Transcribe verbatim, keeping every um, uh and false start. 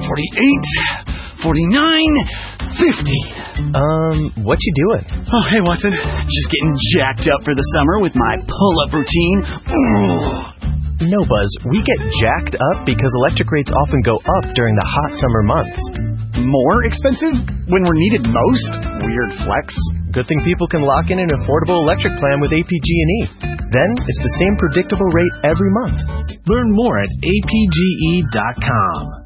forty-eight, forty-nine, fifty. Um, what you doing? Oh, hey, Watson. Just getting jacked up for the summer with my pull-up routine. Ooh. No, Buzz. We get jacked up because electric rates often go up during the hot summer months. More expensive when we're needed most? Weird flex. Good thing people can lock in an affordable electric plan with A P G and E. Then it's the same predictable rate every month. Learn more at A P G E dot com.